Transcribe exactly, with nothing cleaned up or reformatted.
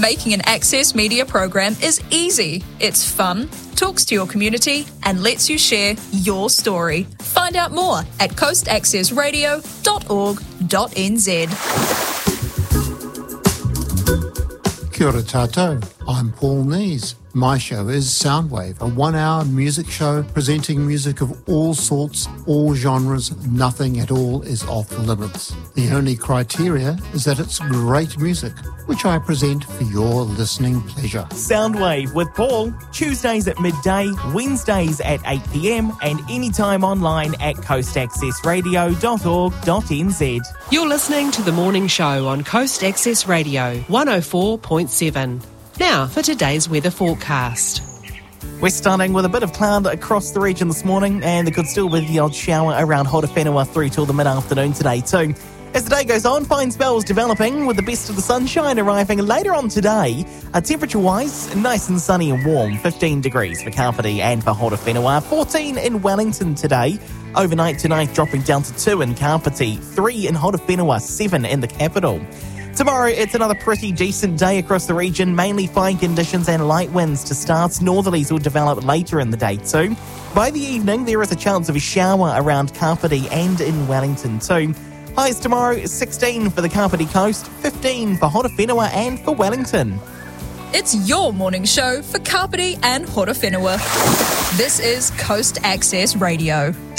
Making an Access Media program is easy. It's fun, talks to your community, and lets you share your story. Find out more at coast access radio dot org dot n z. Kia ora tātou, I'm Paul Nees. My show is Soundwave, a one-hour music show presenting music of all sorts, all genres. Nothing at all is off limits. The only criteria is that it's great music, which I present for your listening pleasure. Soundwave with Paul, Tuesdays at midday, Wednesdays at eight p.m, and anytime online at coast access radio dot org dot n z. You're listening to The Morning Show on Coast Access Radio, one oh four point seven. Now for today's weather forecast. We're starting with a bit of cloud across the region this morning, and there could still be the odd shower around Horowhenua through till the mid-afternoon today too. As the day goes on, fine spells developing with the best of the sunshine arriving later on today. Uh, temperature-wise, nice and sunny and warm, fifteen degrees for Kapiti and for Horowhenua, fourteen in Wellington today. Overnight tonight dropping down to two in Kapiti, three in Horowhenua, seven in the capital. Tomorrow, it's another pretty decent day across the region, mainly fine conditions and light winds to start. Northerlies will develop later in the day too. By the evening, there is a chance of a shower around Kapiti and in Wellington too. Highs tomorrow, sixteen for the Kapiti coast, fifteen for Horowhenua and for Wellington. It's your morning show for Kapiti and Horowhenua. This is Coast Access Radio.